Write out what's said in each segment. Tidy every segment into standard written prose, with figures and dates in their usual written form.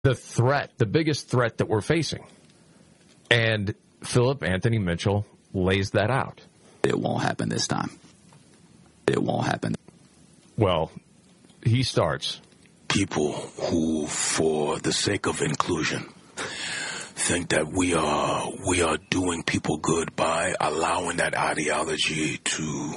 the threat, the biggest threat that we're facing. And Philip Anthony Mitchell lays that out. It won't happen this time. It won't happen. Well, he starts. People who, for the sake of inclusion, think that we are doing people good by allowing that ideology to,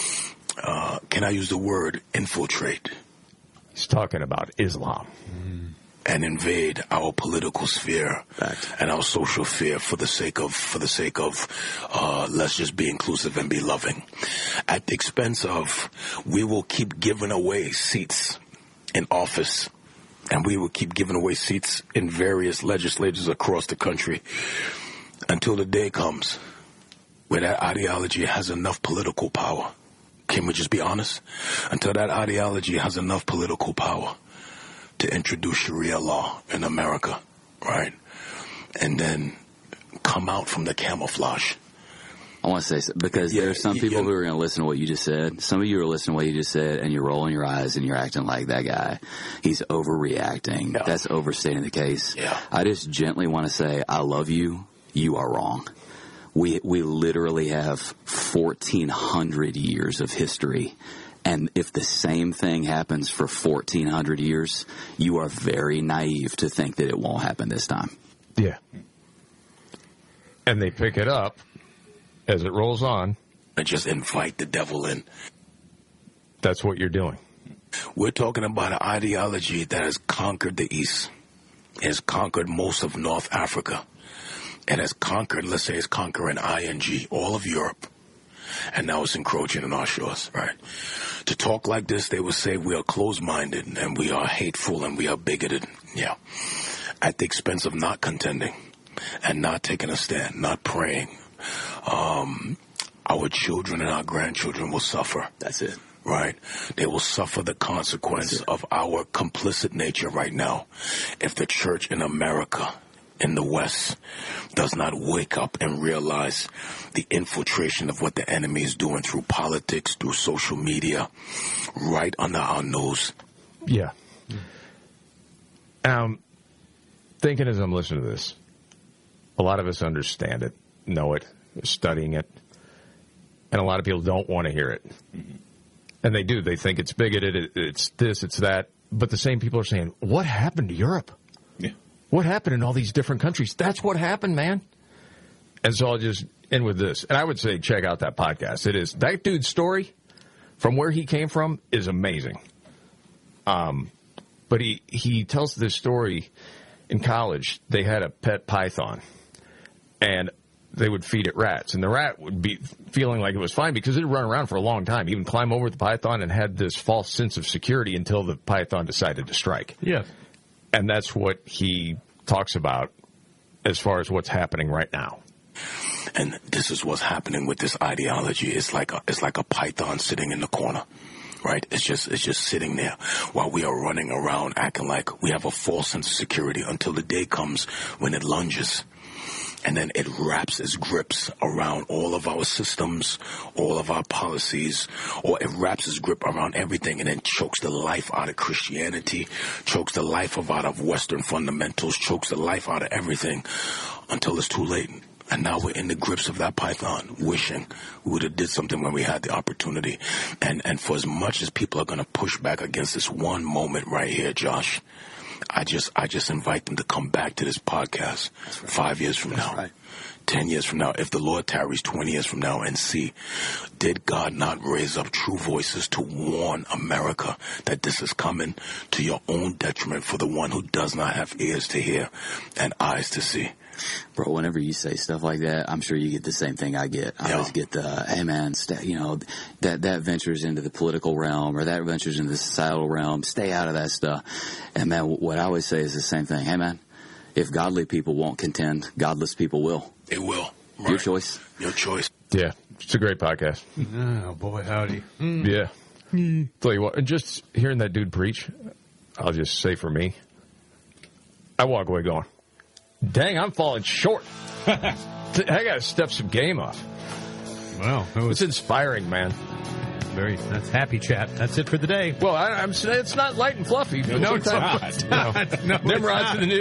can I use the word, infiltrate? He's talking about Islam. And invade our political sphere Fact. and our social sphere for the sake of let's just be inclusive and be loving, at the expense of we will keep giving away seats in office, and we will keep giving away seats in various legislatures across the country until the day comes where that ideology has enough political power. Can we just be honest? Until that ideology has enough political power to introduce Sharia law in America, right? And then come out from the camouflage. I want to say, because there are some people who are going to listen to what you just said. Some of you are listening to what you just said, and you're rolling your eyes, and you're acting like that guy. He's overreacting. Yeah. That's overstating the case. Yeah. I just gently want to say, I love you. You are wrong. We literally have 1,400 years of history. And if the same thing happens for 1,400 years, you are very naive to think that it won't happen this time. Yeah. And they pick it up as it rolls on. And just invite the devil in. That's what you're doing. We're talking about an ideology that has conquered the East. It has conquered most of North Africa. It has conquered, let's say it's conquering ING, all of Europe. And now it's encroaching on our shores, right? To talk like this, they would say we are closed-minded and we are hateful and we are bigoted. Yeah. At the expense of not contending and not taking a stand, not praying. Our children and our grandchildren will suffer. That's it. Right? They will suffer the consequence of our complicit nature right now. If the church in America, in the West, does not wake up and realize the infiltration of what the enemy is doing through politics, through social media, right under our nose. Yeah. Thinking as I'm listening to this, a lot of us understand it, know it, studying it, and a lot of people don't want to hear it. And they do. They think it's bigoted, it's this, it's that. But the same people are saying, what happened to Europe? Yeah. What happened in all these different countries? That's what happened, man. And so I'll just end with this. And I would say check out that podcast. It is, that dude's story from where he came from is amazing. But he tells this story in college. They had a pet python, and they would feed it rats. And the rat would be feeling like it was fine because it would run around for a long time, even climb over the python and had this false sense of security until the python decided to strike. Yeah. And that's what he talks about as far as what's happening right now. And this is what's happening with this ideology. It's like a python sitting in the corner, right? It's just sitting there while we are running around acting like we have a false sense of security until the day comes when it lunges. And then it wraps its grips around all of our systems, all of our policies, or it wraps its grip around everything and then chokes the life out of Christianity, chokes the life out of Western fundamentals, chokes the life out of everything until it's too late. And now we're in the grips of that python, wishing we would have did something when we had the opportunity. And for as much as people are going to push back against this one moment right here, Josh, I just invite them to come back to this podcast 5 years from now, 10 years from now, if the Lord tarries 20 years from now, and see, did God not raise up true voices to warn America that this is coming to your own detriment for the one who does not have ears to hear and eyes to see? Bro, whenever you say stuff like that, I'm sure you get the same thing I get. I always get the, hey man, that ventures into the political realm or that ventures into the societal realm. Stay out of that stuff. And man, what I always say is the same thing. Hey man, if godly people won't contend, godless people will. They will. Right. Your choice. Your choice. Yeah, it's a great podcast. Oh, boy, howdy. Yeah. Tell you what, and just hearing that dude preach, I'll just say for me, I walk away going, dang, I'm falling short. I got to step some game up. Wow. It's inspiring, man. That's happy chat. That's it for the day. Well, it's not light and fluffy. No, it's Sometimes, not. No. Nimrod's in the news.